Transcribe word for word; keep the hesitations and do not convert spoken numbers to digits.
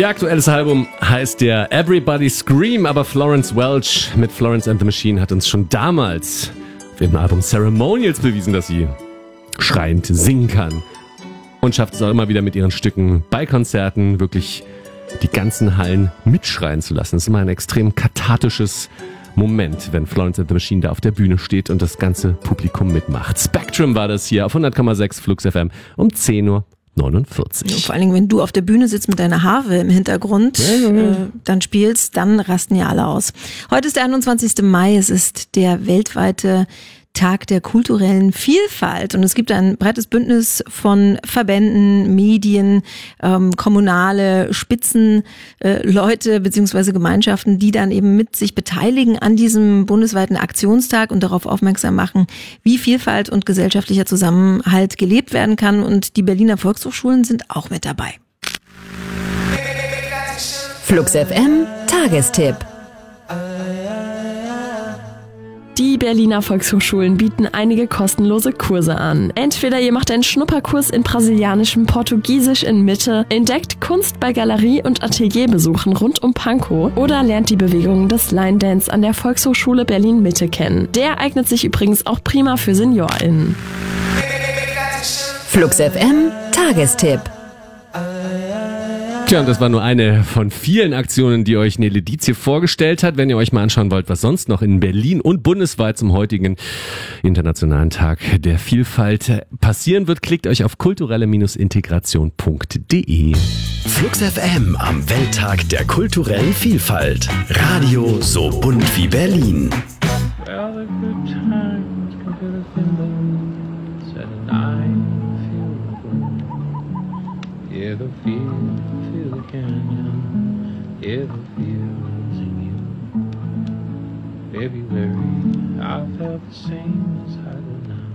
Ihr aktuelles Album heißt ja Everybody Scream, aber Florence Welch mit Florence and the Machine hat uns schon damals auf ihrem Album Ceremonials bewiesen, dass sie schreiend singen kann. Und schafft es auch immer wieder mit ihren Stücken bei Konzerten wirklich die ganzen Hallen mitschreien zu lassen. Das ist immer ein extrem kathartisches Moment, wenn Florence and the Machine da auf der Bühne steht und das ganze Publikum mitmacht. Spectrum war das hier auf hundert Komma sechs Flux F M um zehn Uhr neunundvierzig. Und vor allen Dingen, wenn du auf der Bühne sitzt mit deiner Harfe im Hintergrund, ja, ja, ja. Äh, dann spielst, dann rasten ja alle aus. Heute ist der einundzwanzigste Mai, es ist der weltweite Tag der kulturellen Vielfalt und es gibt ein breites Bündnis von Verbänden, Medien, ähm, kommunale Spitzenleute äh, bzw. Gemeinschaften, die dann eben mit sich beteiligen an diesem bundesweiten Aktionstag und darauf aufmerksam machen, wie Vielfalt und gesellschaftlicher Zusammenhalt gelebt werden kann, und die Berliner Volkshochschulen sind auch mit dabei. Flux F M Tagestipp. Die Berliner Volkshochschulen bieten einige kostenlose Kurse an. Entweder ihr macht einen Schnupperkurs in brasilianischem Portugiesisch in Mitte, entdeckt Kunst bei Galerie- und Atelierbesuchen rund um Pankow oder lernt die Bewegungen des Line Dance an der Volkshochschule Berlin-Mitte kennen. Der eignet sich übrigens auch prima für SeniorInnen. Flux F M Tagestipp. Tja, und das war nur eine von vielen Aktionen, die euch Nele Dietz hier vorgestellt hat. Wenn ihr euch mal anschauen wollt, was sonst noch in Berlin und bundesweit zum heutigen Internationalen Tag der Vielfalt passieren wird, klickt euch auf kulturelle Integration punkt de. Flux F M am Welttag der kulturellen Vielfalt. Radio so bunt wie Berlin. Yeah, the feel, feel the canyon. Yeah, the feels in you. February, I felt the same as I do now.